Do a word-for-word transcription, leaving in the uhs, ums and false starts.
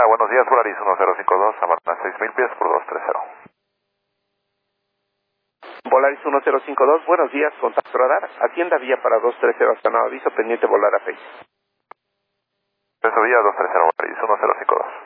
buenos días, Volaris uno cero cinco dos, Amarna seis mil pies por dos tres cero. Volaris uno cero cinco dos, buenos días, contacto radar, atienda vía para dos tres cero hasta nuevo aviso, pendiente volar a Face. Peso vía dos tres cero, Volaris uno cero cinco dos.